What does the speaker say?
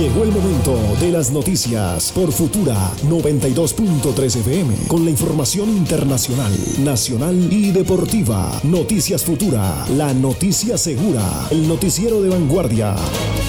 Llegó el momento de las noticias por Futura 92.3 FM con la información internacional, nacional y deportiva. Noticias Futura, la noticia segura, el noticiero de vanguardia.